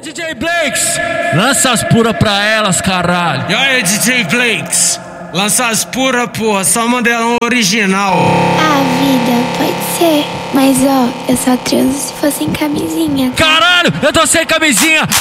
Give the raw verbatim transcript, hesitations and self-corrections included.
D J Blakes, lança as puras pra elas, caralho. E aí, D J Blakes, lança as puras, porra, só modelão original. Ah, vida, pode ser. Mas ó, eu só transo se fosse em camisinha. Caralho, eu tô sem camisinha,